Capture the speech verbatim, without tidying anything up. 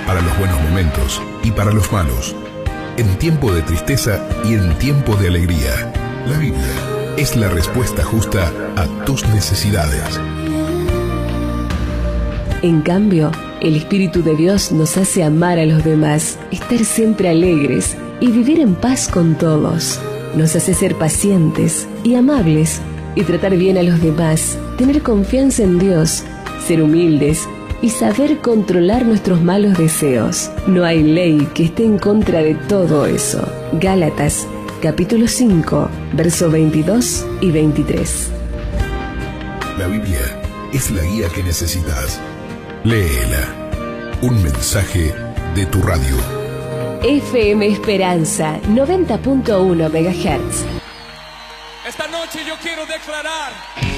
para los buenos momentos y para los malos, en tiempo de tristeza y en tiempo de alegría. La Biblia es la respuesta justa a tus necesidades. En cambio, el Espíritu de Dios nos hace amar a los demás, estar siempre alegres y vivir en paz con todos. Nos hace ser pacientes y amables y tratar bien a los demás, tener confianza en Dios, ser humildes y saber controlar nuestros malos deseos. No hay ley que esté en contra de todo eso. Gálatas, capítulo cinco, verso veintidós y veintitrés. La Biblia es la guía que necesitas. Léela. Un mensaje de tu radio. F M Esperanza, noventa punto uno megahertz. Esta noche yo quiero declarar